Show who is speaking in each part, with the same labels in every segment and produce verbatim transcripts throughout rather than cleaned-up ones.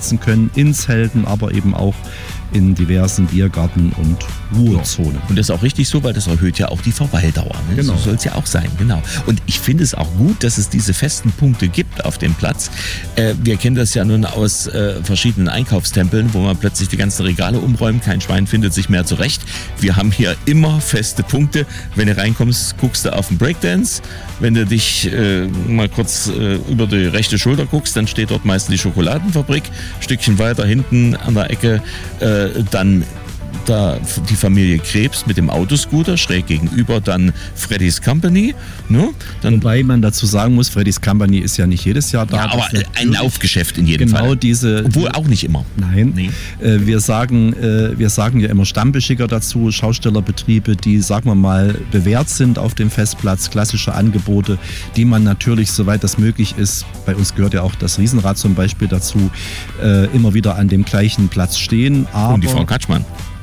Speaker 1: sitzen können, in Zelten, aber eben auch in diversen Biergarten und Ruhezonen.
Speaker 2: Ja. Und das ist auch richtig so, weil das erhöht ja auch die Verweildauer. Ne?
Speaker 1: Genau.
Speaker 2: So soll es ja auch sein, genau. Und ich finde es auch gut, dass es diese festen Punkte gibt auf dem Platz. Äh, wir kennen das ja nun aus äh, verschiedenen Einkaufstempeln, wo man plötzlich die ganzen Regale umräumt, kein Schwein findet sich mehr zurecht. Wir haben hier immer feste Punkte. Wenn du reinkommst, guckst du auf den Breakdance. Wenn du dich äh, mal kurz äh, über die rechte Schulter guckst, dann steht dort meistens die Schokoladenfabrik. Ein Stückchen weiter hinten an der Ecke äh, dann da die Familie Krebs mit dem Autoscooter, schräg gegenüber dann Freddy's Company. Ne? Dann
Speaker 1: Wobei man dazu sagen muss, Freddy's Company ist ja nicht jedes Jahr da.
Speaker 2: Ja, aber ein Laufgeschäft in jedem
Speaker 1: genau
Speaker 2: Fall.
Speaker 1: Diese,
Speaker 2: Obwohl auch nicht immer.
Speaker 1: Nein,
Speaker 2: Nee.
Speaker 1: äh, wir, sagen, äh, wir sagen ja immer Stammbeschicker dazu, Schaustellerbetriebe, die, sagen wir mal, bewährt sind auf dem Festplatz, klassische Angebote, die man natürlich, soweit das möglich ist, bei uns gehört ja auch das Riesenrad zum Beispiel dazu, äh, immer wieder an dem gleichen Platz stehen. Aber
Speaker 2: Und die Frau Katschmann.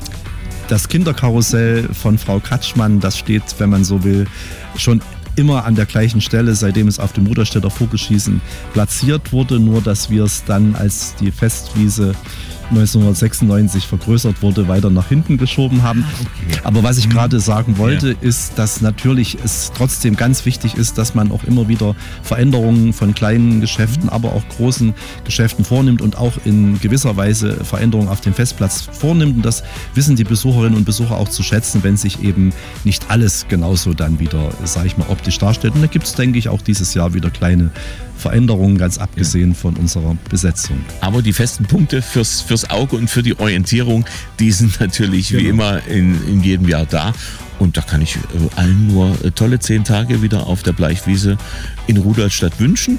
Speaker 1: das Kinderkarussell von Frau Katschmann, das steht, wenn man so will, schon immer an der gleichen Stelle, seitdem es auf dem Ruderstädter Vogelschießen platziert wurde, nur dass wir es dann, als die Festwiese neunzehnhundertsechsundneunzig vergrößert wurde, weiter nach hinten geschoben haben.
Speaker 2: Okay.
Speaker 1: Aber was ich gerade sagen wollte,
Speaker 2: Ja.
Speaker 1: ist, dass natürlich es trotzdem ganz wichtig ist, dass man auch immer wieder Veränderungen von kleinen Geschäften, aber auch großen Geschäften vornimmt und auch in gewisser Weise Veränderungen auf dem Festplatz vornimmt. Und das wissen die Besucherinnen und Besucher auch zu schätzen, wenn sich eben nicht alles genauso dann wieder, sage ich mal, optisch darstellt. Und da gibt es, denke ich, auch dieses Jahr wieder kleine Veränderungen, ganz abgesehen von unserer Besetzung.
Speaker 2: Aber die festen Punkte fürs, fürs Auge und für die Orientierung, die sind natürlich wie
Speaker 1: Genau.
Speaker 2: immer in, in jedem Jahr da. Und da kann ich äh, allen nur äh, tolle zehn Tage wieder auf der Bleichwiese in Rudolstadt wünschen.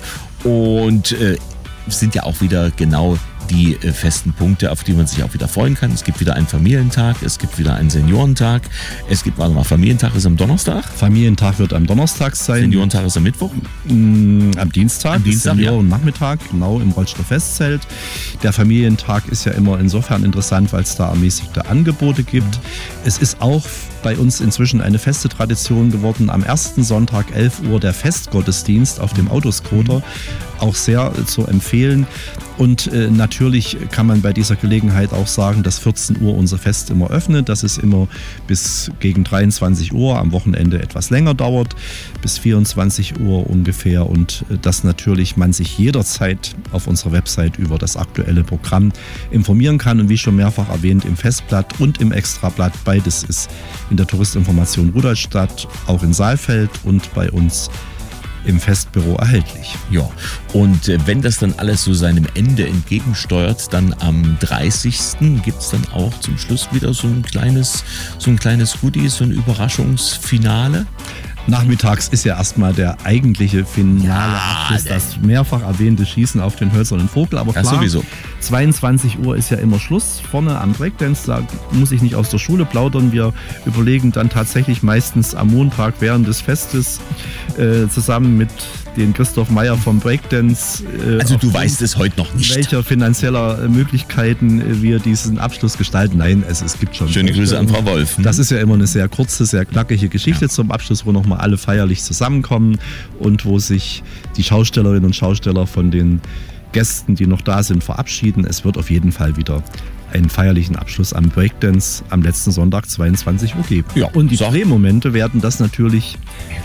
Speaker 2: Und äh, sind ja auch wieder genau die äh, festen Punkte, auf die man sich auch wieder freuen kann. Es gibt wieder einen Familientag, es gibt wieder einen Seniorentag. Es gibt, warte mal, Familientag ist am Donnerstag.
Speaker 1: Familientag wird am Donnerstag sein.
Speaker 2: Seniorentag ist am Mittwoch.
Speaker 1: Mm, Am Dienstag,
Speaker 2: Am Dienstag,
Speaker 1: Seniorennachmittag, genau, im Rollster Festzelt. Der Familientag ist ja immer insofern interessant, weil es da ermäßigte Angebote gibt. Es ist auch bei uns inzwischen eine feste Tradition geworden, am ersten Sonntag elf Uhr der Festgottesdienst auf dem Autoscooter, auch sehr äh, zu empfehlen. Und äh, natürlich kann man bei dieser Gelegenheit auch sagen, dass vierzehn Uhr unser Fest immer öffnet, dass es immer bis gegen dreiundzwanzig Uhr, am Wochenende etwas länger dauert, bis vierundzwanzig Uhr ungefähr, und äh, dass natürlich man sich jederzeit auf unserer Website über das aktuelle Programm informieren kann. Und wie schon mehrfach erwähnt, im Festblatt und im Extrablatt, beides ist in der Touristinformation Rudolstadt, auch in Saalfeld und bei uns im Festbüro erhältlich.
Speaker 2: Ja, und äh, wenn das dann alles so seinem Ende entgegensteuert, dann am dreißigsten gibt es dann auch zum Schluss wieder so ein kleines, so ein kleines Goodie, so ein Überraschungsfinale.
Speaker 1: Nachmittags ist ja erstmal der eigentliche finale
Speaker 2: Ja,
Speaker 1: Abschluss, das mehrfach erwähnte Schießen auf den hölzernen Vogel. Aber
Speaker 2: Das
Speaker 1: klar,
Speaker 2: sowieso.
Speaker 1: zweiundzwanzig Uhr ist ja immer Schluss vorne am Breakdance. Da muss ich nicht aus der Schule plaudern. Wir überlegen dann tatsächlich meistens am Montag während des Festes äh, zusammen mit den Christoph Meyer vom Breakdance. Äh,
Speaker 2: Also du
Speaker 1: aufgrund
Speaker 2: weißt es heute noch nicht.
Speaker 1: welcher finanzieller äh, Möglichkeiten äh, wir diesen Abschluss gestalten. Nein, es, es gibt schon.
Speaker 2: Schöne Grüße an Frau Wolf.
Speaker 1: Das ist ja immer eine sehr kurze, sehr knackige Geschichte
Speaker 2: Ja.
Speaker 1: zum Abschluss, wo nochmal alle feierlich zusammenkommen und wo sich die Schaustellerinnen und Schausteller von den Gästen, die noch da sind, verabschieden. Es wird auf jeden Fall wieder einen feierlichen Abschluss am Breakdance am letzten Sonntag zweiundzwanzig Uhr geben.
Speaker 2: Ja,
Speaker 1: und die
Speaker 2: sag-
Speaker 1: Drehmomente werden das natürlich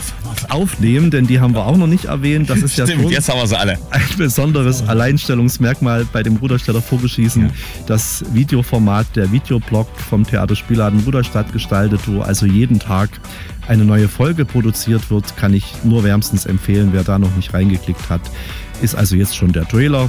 Speaker 1: aufnehmen, denn die haben wir auch noch nicht erwähnt. Das ist ja
Speaker 2: Stimmt,
Speaker 1: schon
Speaker 2: jetzt haben wir sie alle.
Speaker 1: ein besonderes Alleinstellungsmerkmal bei dem Rudolstädter Vogelschießen.
Speaker 2: Ja.
Speaker 1: Das Videoformat, der Videoblog vom Theater Spielladen Rudolstadt gestaltet, wo also jeden Tag eine neue Folge produziert wird, kann ich nur wärmstens empfehlen. Wer da noch nicht reingeklickt hat, ist also jetzt schon der Trailer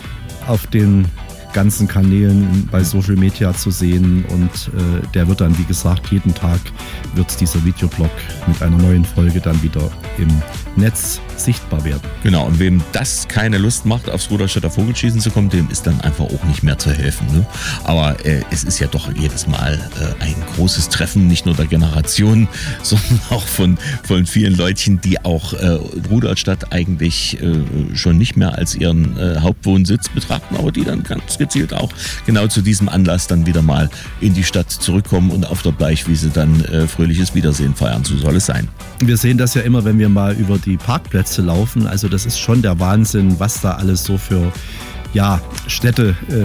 Speaker 1: auf den ganzen Kanälen bei Social Media zu sehen, und äh, der wird dann, wie gesagt, jeden Tag wird dieser Videoblog mit einer neuen Folge dann wieder im Netz sichtbar werden.
Speaker 2: Genau, und wem das keine Lust macht, aufs Rudolstädter Vogelschießen zu kommen, dem ist dann einfach auch nicht mehr zu helfen. Ne? Aber äh, es ist ja doch jedes Mal äh, ein großes Treffen, nicht nur der Generation, sondern auch von, von vielen Leutchen, die auch äh, Rudolstadt eigentlich äh, schon nicht mehr als ihren äh, Hauptwohnsitz betrachten, aber die dann ganz gezielt auch genau zu diesem Anlass dann wieder mal in die Stadt zurückkommen und auf der Bleichwiese dann äh, fröhliches Wiedersehen feiern. So soll es sein.
Speaker 1: Wir sehen das ja immer, wenn wir mal über die Parkplätze laufen. Also das ist schon der Wahnsinn, was da alles so für ja, Städte äh,